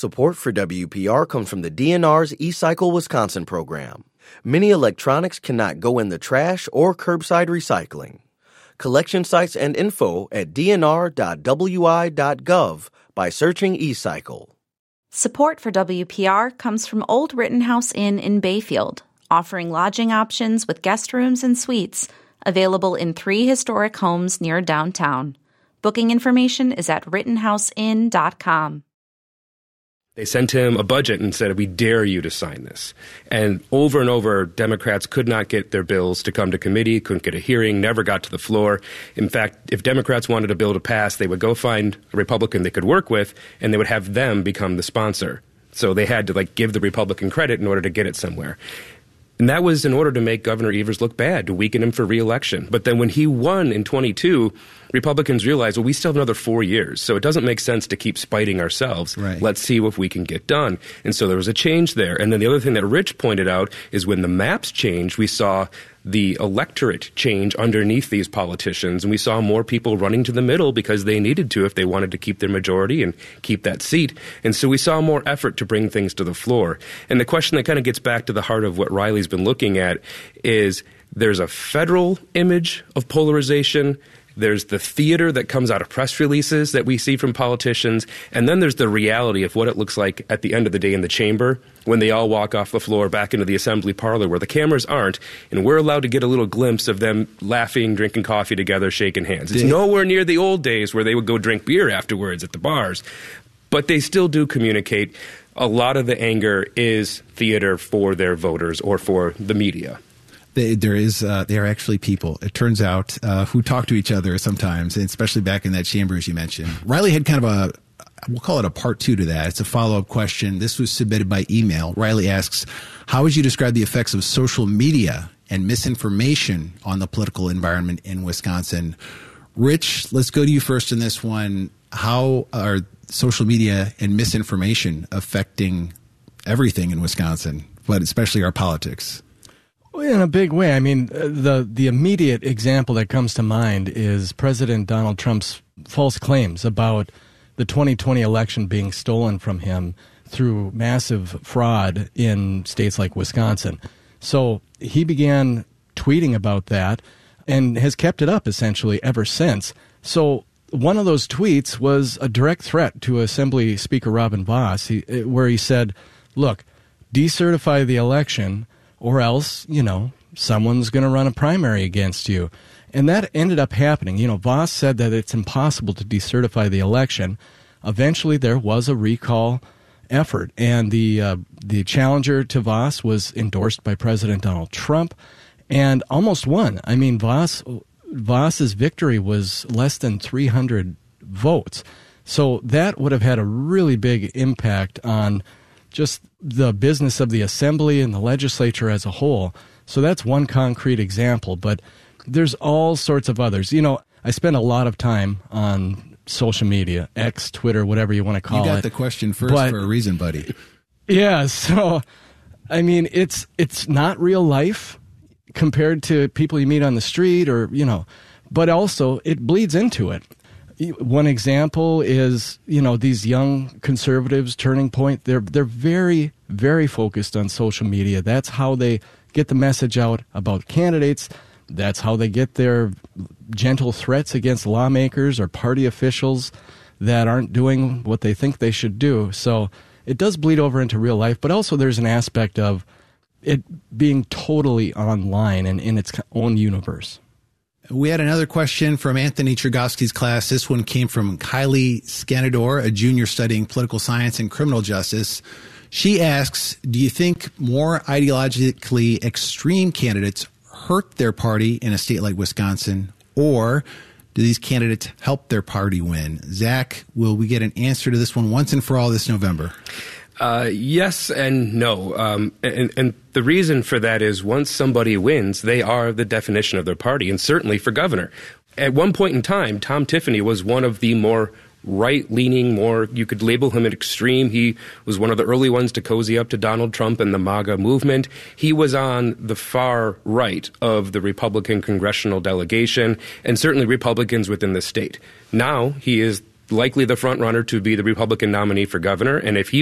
Support for WPR comes from the DNR's eCycle Wisconsin program. Many electronics cannot go in the trash or curbside recycling. Collection sites and info at dnr.wi.gov by searching eCycle. Support for WPR comes from Old Rittenhouse Inn in Bayfield, offering lodging options with guest rooms and suites, available in 3 historic homes near downtown. Booking information is at rittenhouseinn.com. They sent him a budget and said, we dare you to sign this. And over, Democrats could not get their bills to come to committee, couldn't get a hearing, never got to the floor. In fact, if Democrats wanted a bill to pass, they would go find a Republican they could work with, and they would have them become the sponsor. So they had to give the Republican credit in order to get it somewhere. And that was in order to make Governor Evers look bad, to weaken him for re-election. But then when he won in 22, Republicans realized, well, we still have another 4 years, so it doesn't make sense to keep spiting ourselves. Right. Let's see what we can get done. And so there was a change there. And then the other thing that Rich pointed out is when the maps changed, we saw the electorate change underneath these politicians, and we saw more people running to the middle because they needed to if they wanted to keep their majority and keep that seat. And so we saw more effort to bring things to the floor. And the question that kind of gets back to the heart of what Riley's been looking at is there's a federal image of polarization. There's the theater that comes out of press releases that we see from politicians. And then there's the reality of what it looks like at the end of the day in the chamber when they all walk off the floor back into the assembly parlor where the cameras aren't, and we're allowed to get a little glimpse of them laughing, drinking coffee together, shaking hands. It's nowhere near the old days where they would go drink beer afterwards at the bars. But they still do communicate. A lot of the anger is theater for their voters or for the media. They are actually people, it turns out, who talk to each other sometimes, and especially back in that chamber, as you mentioned. Riley had kind of we'll call it a part 2 to that. It's a follow-up question. This was submitted by email. Riley asks, how would you describe the effects of social media and misinformation on the political environment in Wisconsin? Rich, let's go to you first in this one. How are social media and misinformation affecting everything in Wisconsin, but especially our politics? In a big way. I mean, the immediate example that comes to mind is President Donald Trump's false claims about the 2020 election being stolen from him through massive fraud in states like Wisconsin. So he began tweeting about that and has kept it up essentially ever since. So one of those tweets was a direct threat to Assembly Speaker Robin Vos, where he said, look, decertify the election or else, someone's going to run a primary against you. And that ended up happening. Vos said that it's impossible to decertify the election. Eventually, there was a recall effort, and the challenger to Vos was endorsed by President Donald Trump and almost won. I mean, Vos's victory was less than 300 votes. So that would have had a really big impact on just the business of the assembly and the legislature as a whole. So that's one concrete example, but there's all sorts of others. I spend a lot of time on social media, X, Twitter, whatever you want to call it. You got the question first for a reason, buddy. Yeah, so, I mean, it's not real life compared to people you meet on the street but also it bleeds into it. One example is, these young conservatives, Turning Point, they're very, very focused on social media. That's how they get the message out about candidates. That's how they get their gentle threats against lawmakers or party officials that aren't doing what they think they should do. So it does bleed over into real life, but also there's an aspect of it being totally online and in its own universe. We had another question from Anthony Chergowski's class. This one came from Kylie Scanador, a junior studying political science and criminal justice. She asks, do you think more ideologically extreme candidates hurt their party in a state like Wisconsin, or do these candidates help their party win? Zach, will we get an answer to this one once and for all this November? Yes and no. And the reason for that is once somebody wins, they are the definition of their party, and certainly for governor. At one point in time, Tom Tiffany was one of the more right-leaning, you could label him an extreme. He was one of the early ones to cozy up to Donald Trump and the MAGA movement. He was on the far right of the Republican congressional delegation, and certainly Republicans within the state. Now he is likely the front runner to be the Republican nominee for governor, and if he